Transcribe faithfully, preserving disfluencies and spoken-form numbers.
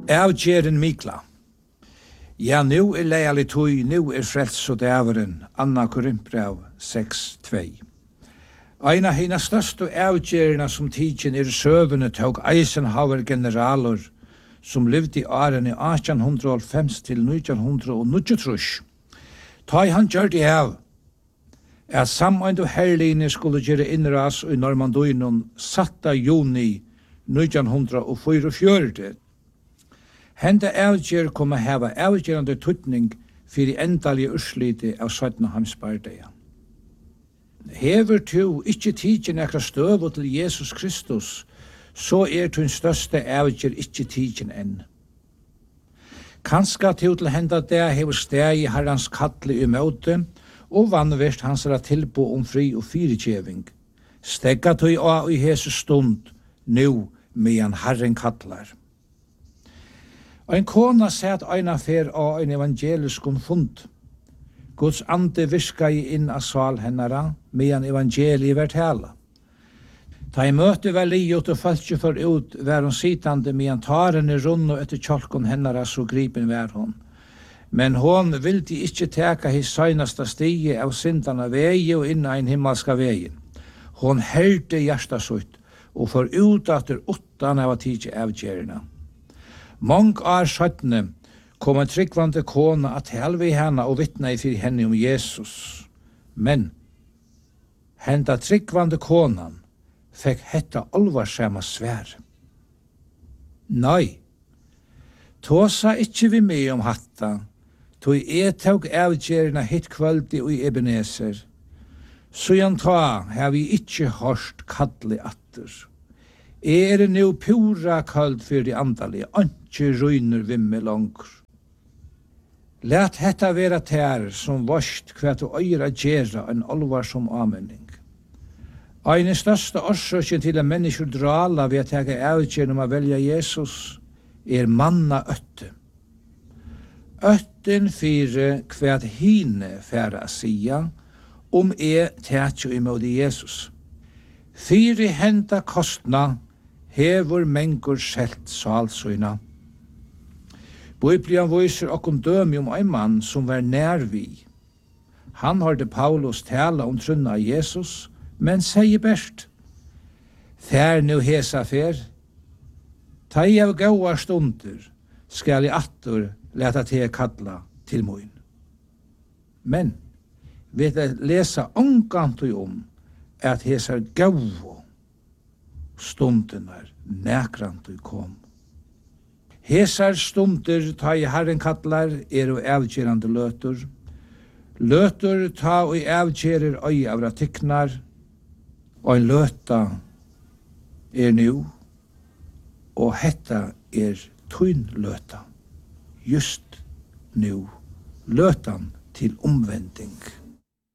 Avgjeren mikla. Ja, nu er leilig tøy, nu er frels og dæveren, Anna Korinthbrev seks tvei. Ein av hina største avgjerina som tidsin er søvende tåg Eisenhower generaler som levde i årene eighteen oh five til nineteen nineteen. Ta i han gjør det av at samøynd og herline skulle gjøre innras i Normanduinen satta juni nineteen forty-four. Henda avgjer kom a hava avgjerande tutning fyrir endalige ursliti av søtna heimsbardeia. Hever tu ikkje tidsin nekra støvu til Jesus Kristus, så er tun største avgjer ikkje tidsin enn. Kanska tu til henda det hever steg i herrans kattli i møte, og vannverst hans er tilbo om fri og fyrirgjeving. Stegga tu i a i Jesus stund, nu medan herren kattlar. Ein kona sett eina fer av ein evangeliskun fund. Guds ande virka i inn av sval hennara, medan evangeliet vert hela. Ta i møte var liot og falskje for ut, var hon sitande medan taren i runno etter kjolkon hennara, så gripen var hon. Men hon vildi ikkje teka his søgnasta stige av syndana vegi og inna ein himmelska vegin. Hon herde hjärsta sutt, og for ut atter utan av tidsi avgjerina. Mång år søttene kom en tryggvande kona at helve henne og vittna i fyrir henne om Jesus. Men henda tryggvande konan fikk hetta alvarsamma svær. Nei, tåsa ikkje vi med om hatta, tog jeg tog avgjerina hitt kvöldi i Ebenezer. Sujan ta har vi ikkje hørst kalli atter. Er det nu pura kald for de andalige, ikke røyner vimme langer. Læt hetta vera tær som varst kvært og øyra gjerra en alvar som amening. Ein største årsøkjen til at mennesker drala ved å tega avgjern om å velja Jesus er manna øtte. Øtten fyre kvært hine færa a sia om e tætjo imod Jesus. Fyre henda kostna hevur mengur selt salsøyna. Biblian viser okkom dømi om ein mann som var nærvi. Han hørte Paulus tala om trunna av Jesus, men sier best: Fær nu hesa fer, ta i av gaua stunder, skal i attur leta til kalla til moin. Men, vet jeg lesa ongantu om at hesa gaua stundenar nekrantu kom. Hesar stunder ta i herren kallar er og avgjerande løtur. Løtur ta og avgjerer øy av ratiknar, og en løta er nu, og hetta er tøyn løta, just nu, løtan til omvending.